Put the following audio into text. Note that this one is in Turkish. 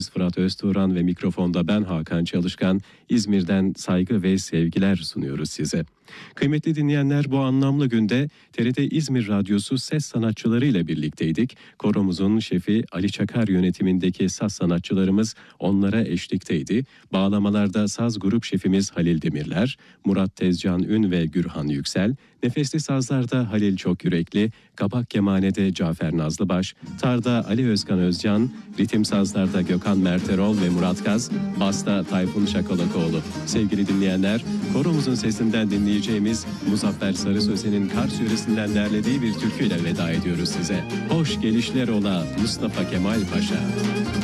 Fırat Öztuğran ve mikrofonda ben Hakan Çalışkan, İzmir'den saygı ve sevgiler sunuyoruz size. Kıymetli dinleyenler, bu anlamlı günde TRT İzmir Radyosu ses sanatçıları ile birlikteydik. Koromuzun şefi Ali Çakar yönetimindeki saz sanatçılarımız onlara eşlikteydi. Bağlamalarda saz grup şefimiz Halil Demirler, Murat Tezcan Ün ve Gürhan Yüksel, nefesli sazlarda Halil Çokyürekli, kabak kemanede Cafer Nazlıbaş, tarda Ali Özkan Özcan, ritim sazlarda Gökhan Merterol ve Murat Kaz, basta Tayfun Şakalakoğlu. Sevgili dinleyenler, koromuzun sesinden dinleyeceğimiz Muzaffer Sarı Sözen'in Kars yöresinden derlediği bir türküyle veda ediyoruz size. Hoş gelişler ola Mustafa Kemal Paşa.